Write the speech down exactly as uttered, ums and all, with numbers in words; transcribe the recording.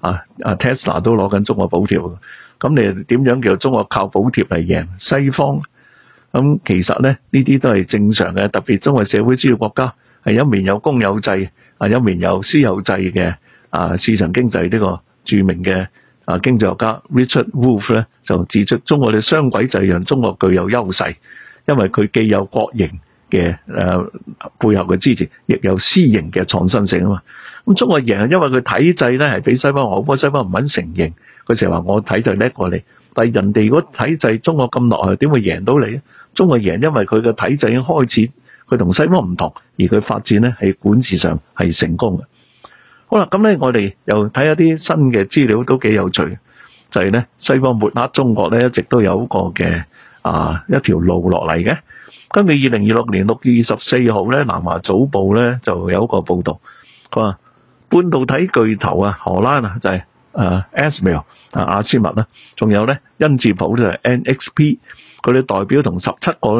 啊啊 Tesla 都攞緊中國補貼，咁你點樣叫中國靠補貼嚟贏西方？咁其實咧呢啲都係正常嘅，特別中國社會主義國家係一面有公有制，啊一面有私有制嘅啊市場經濟。呢個著名嘅啊經濟學家 Richard Wolff 咧就指出，中國嘅雙軌制讓中國具有優勢，因為佢既有國營嘅誒背後嘅支持，亦有私營嘅創新性啊嘛。咁中國贏係因為佢體制咧係比西方好，不過西方唔肯承認，佢成日話我體制叻過你，但係人哋如果體制中國咁落去，點會贏到你咧？中國贏，因為佢嘅體制已經開始，佢同西方唔同，而佢發展咧喺管治上係成功嘅。好啦，咁咧我哋又睇一啲新嘅資料都幾有趣，就係咧西方抹黑中國咧一直都有一個嘅啊一條路落嚟嘅。根據二零二六年六月二十四號咧，南華早報咧就有一個報導，佢話半導體巨頭啊，荷蘭啊就係誒 ASML 啊阿斯麥啦，仲有咧恩智浦就係 N X P，佢哋代表同十七個